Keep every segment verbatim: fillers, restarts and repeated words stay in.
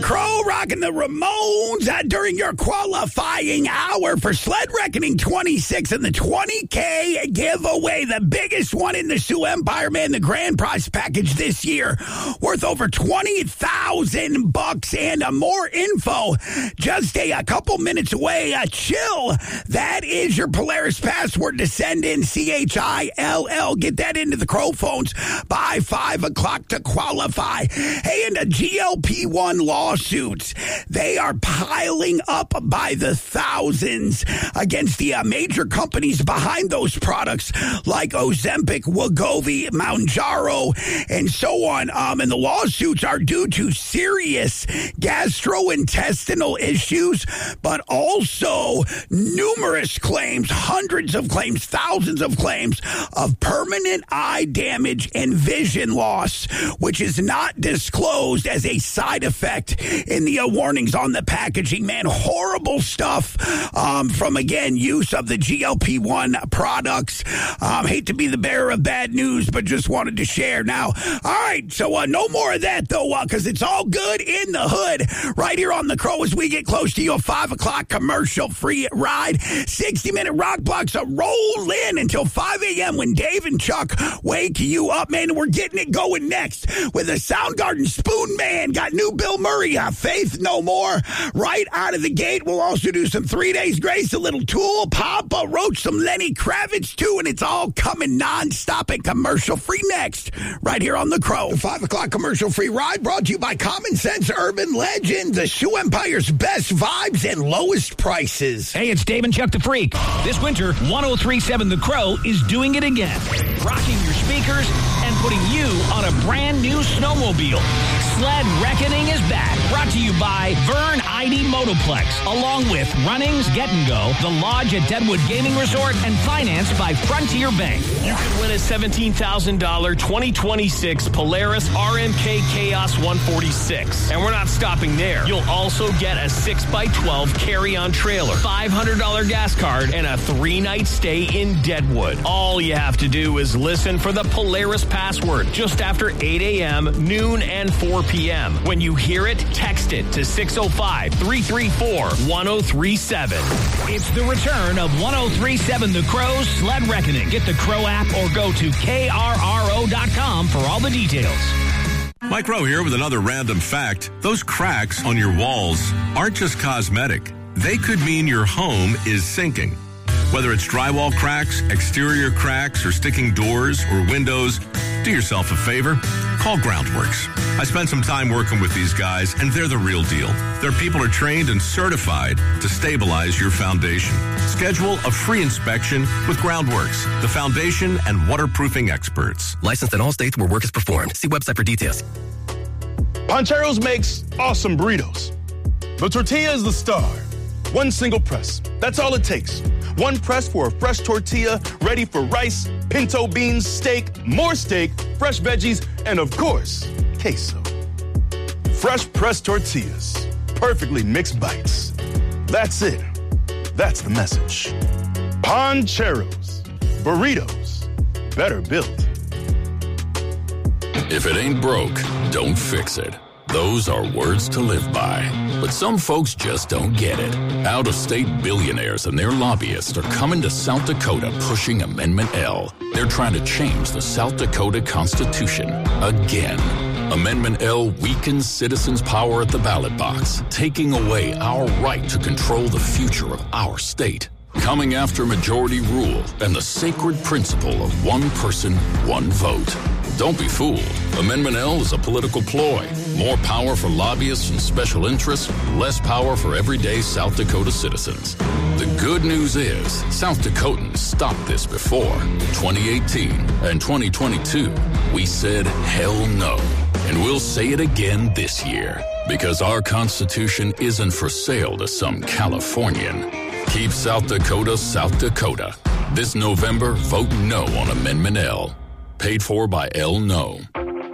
Crow rocking the Ramones uh, during your qualifying hour for Sled Reckoning twenty-six and the twenty K giveaway, the biggest one in the Sioux Empire, man. The grand prize package this year worth over twenty thousand bucks, and uh, more info just a, a couple minutes away. Uh, chill. That is your Polaris password to send in, C H I L L. Get that into the Crow phones by five o'clock to qualify. Hey, and the G L P one lawsuits, they are piling up by the thousands against the uh, major companies behind those products like Ozempic, Wegovy, Mounjaro, and so on. Um, and the lawsuits are due to serious gastrointestinal issues, but also numerous claims, hundreds of claims, thousands of claims of permanent eye damage and vision loss, which is not disclosed as a side effect in the uh, warnings on the packaging. Man, horrible stuff um, from, again, use of the G L P one products. Um, hate to be the bearer of bad news, but just wanted to share. Now, all right, so uh, no more of that, though, because uh, it's all good in the hood right here on The Crow as we get close to your five o'clock commercial-free ride. sixty-minute rock blocks are roll in until five a.m. when Dave and Chuck wake you up, man. We're getting it going next with the Soundgarden Spoon Man. Got new Bill Murray, uh, Faith No More, right out of the gate. We'll also do some Three Days Grace, a little Tool, Papa Roach, some Lenny Kravitz, too, and it's all coming non-stop and commercial-free next, right here on The Crow. The five o'clock commercial-free ride brought to you by Common Sense Urban Legend, the Sioux Empire's best vibes and lowest prices. Hey, it's Dave and Chuck the Freak. This winter, one oh three point seven The Crow is doing it again, rocking your speakers and putting you on a brand new snowmobile. Sled Reckoning is back, brought to you by Vern I D Motoplex, along with Runnings Get and Go, The Lodge at Deadwood Gaming Resort, and financed by Frontier Bank. You could win a seventeen thousand dollars twenty twenty-six Polaris R M K Chaos one forty-six. And we're not stopping there. You'll also get a six by twelve carry-on trailer, five hundred dollars gas card, and a three-night stay in Deadwood. All you have to do is listen for the Polaris password just after eight a.m., noon, and four p.m. When you hear it, text it to six oh five, three three four, one oh three seven. It's the return of one oh three point seven The Crow's Sled Reckoning. Get the Crow app or go to K R R O dot com for all the details. Mike Rowe here with another random fact. Those cracks on your walls aren't just cosmetic. They could mean your home is sinking. Whether it's drywall cracks, exterior cracks, or sticking doors or windows, do yourself a favor. Call Groundworks. I spent some time working with these guys, and they're the real deal. Their people are trained and certified to stabilize your foundation. Schedule a free inspection with Groundworks, the foundation and waterproofing experts. Licensed in all states where work is performed. See website for details. Pancheros makes awesome burritos. The tortilla is the star. One single press. That's all it takes. One press for a fresh tortilla, ready for rice, pinto beans, steak, more steak, fresh veggies, and of course, queso. Fresh pressed tortillas. Perfectly mixed bites. That's it. That's the message. Pancheros. Burritos. Better built. If it ain't broke, don't fix it. Those are words to live by. But some folks just don't get it. Out-of-state billionaires and their lobbyists are coming to South Dakota pushing Amendment L. They're trying to change the South Dakota Constitution again. Amendment L weakens citizens' power at the ballot box, taking away our right to control the future of our state. Coming after majority rule and the sacred principle of one person, one vote. Don't be fooled. Amendment L is a political ploy. More power for lobbyists and special interests, less power for everyday South Dakota citizens. The good news is, South Dakotans stopped this before. In twenty eighteen and twenty twenty-two, we said hell no. And we'll say it again this year. Because our Constitution isn't for sale to some Californian. Keep South Dakota, South Dakota. This November, vote no on Amendment L. Paid for by L No.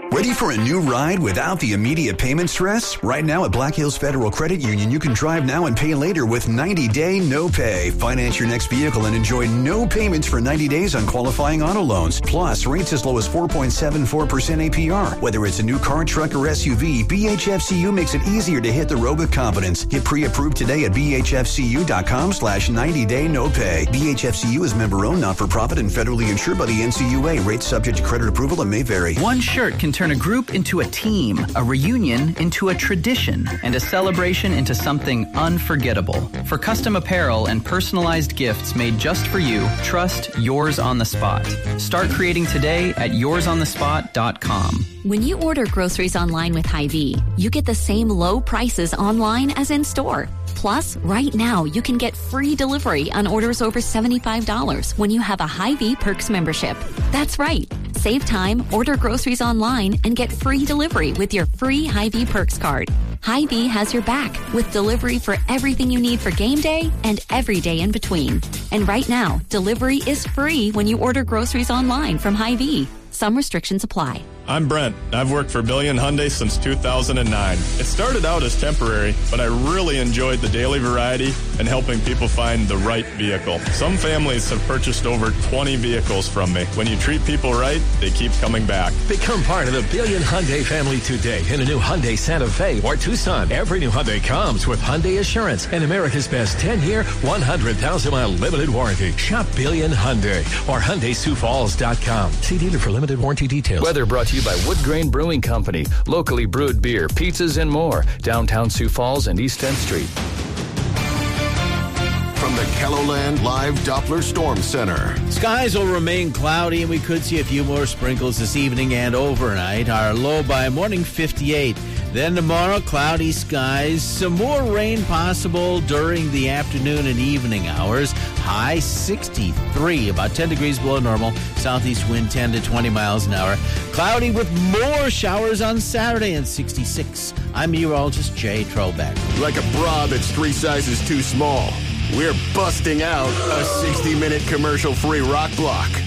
Ready for a new ride without the immediate payment stress? Right now at Black Hills Federal Credit Union, you can drive now and pay later with ninety-day no pay. Finance your next vehicle and enjoy no payments for ninety days on qualifying auto loans. Plus, rates as low as four point seven four percent A P R. Whether it's a new car, truck, or S U V, B H F C U makes it easier to hit the road with confidence. Get pre-approved today at B H F C U dot com slash ninety-day no pay. B H F C U is member-owned, not-for-profit, and federally insured by the N C U A. Rates subject to credit approval and may vary. One shirt can turn a group into a team, a reunion into a tradition, and a celebration into something unforgettable. For custom apparel and personalized gifts made just for you, trust Yours on the Spot. Start creating today at yours on the spot dot com. When you order groceries online with Hy-Vee, you get the same low prices online as in store. Plus, right now, you can get free delivery on orders over seventy-five dollars when you have a Hy-Vee Perks membership. That's right. Save time, order groceries online, and get free delivery with your free Hy-Vee Perks card. Hy-Vee has your back with delivery for everything you need for game day and every day in between. And right now, delivery is free when you order groceries online from Hy-Vee. Some restrictions apply. I'm Brent. I've worked for Billion Hyundai since two thousand nine. It started out as temporary, but I really enjoyed the daily variety and helping people find the right vehicle. Some families have purchased over twenty vehicles from me. When you treat people right, they keep coming back. Become part of the Billion Hyundai family today in a new Hyundai Santa Fe or Tucson. Every new Hyundai comes with Hyundai Assurance and America's best ten-year, one hundred thousand mile limited warranty. Shop Billion Hyundai or Hyundai Sioux Falls dot com. See dealer for limited warranty details. Weather brought to you by Wood Grain Brewing Company. Locally brewed beer, pizzas, and more. Downtown Sioux Falls and East tenth Street. From the KELOLAND Live Doppler Storm Center. Skies will remain cloudy, and we could see a few more sprinkles this evening and overnight. Our low by morning fifty-eight. Then tomorrow, cloudy skies. Some more rain possible during the afternoon and evening hours. High sixty-three, about ten degrees below normal. Southeast wind ten to twenty miles an hour. Cloudy with more showers on Saturday and sixty-six. I'm meteorologist Jay Trobeck. Like a bra that's three sizes too small, we're busting out a sixty-minute commercial-free rock block.